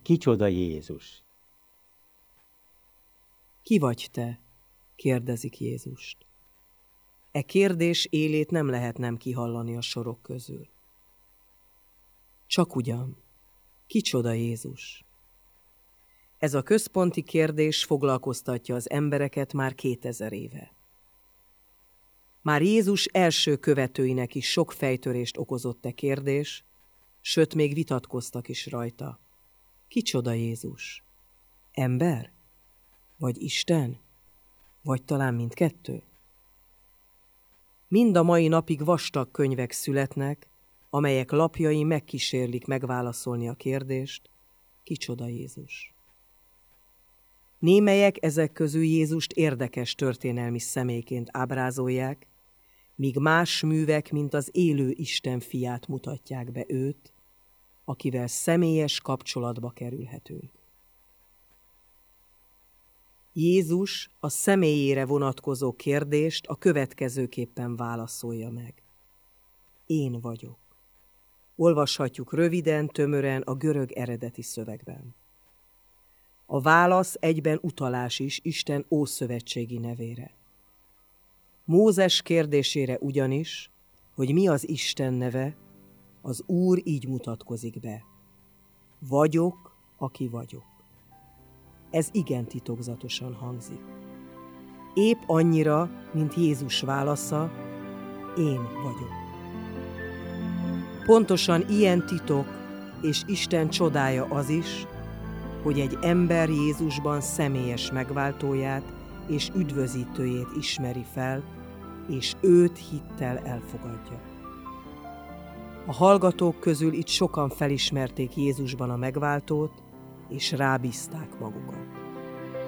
Kicsoda Jézus? Ki vagy te? Kérdezik Jézust. E kérdés élét nem lehet nem kihallani a sorok közül. Csak ugyan, kicsoda Jézus? Ez a központi kérdés foglalkoztatja az embereket már 2000 éve. Már Jézus első követőinek is sok fejtörést okozott e kérdés, sőt még vitatkoztak is rajta. Kicsoda Jézus? Ember? Vagy Isten? Vagy talán mindkettő? Mind a mai napig vastag könyvek születnek, amelyek lapjai megkísérlik megválaszolni a kérdést, kicsoda Jézus? Némelyek ezek közül Jézust érdekes történelmi személyként ábrázolják, míg más művek, mint az élő Isten fiát mutatják be őt, akivel személyes kapcsolatba kerülhetünk. Jézus a személyére vonatkozó kérdést a következőképpen válaszolja meg. Én vagyok. Olvashatjuk röviden, tömören a görög eredeti szövegben. A válasz egyben utalás is Isten ószövetségi nevére. Mózes kérdésére ugyanis, hogy mi az Isten neve, az Úr így mutatkozik be. Vagyok, aki vagyok. Ez igen titokzatosan hangzik. Épp annyira, mint Jézus válasza, én vagyok. Pontosan ilyen titok és Isten csodája az is, hogy egy ember Jézusban személyes megváltóját és üdvözítőjét ismeri fel, és őt hittel elfogadja. A hallgatók közül itt sokan felismerték Jézusban a megváltót, és rábízták magukat.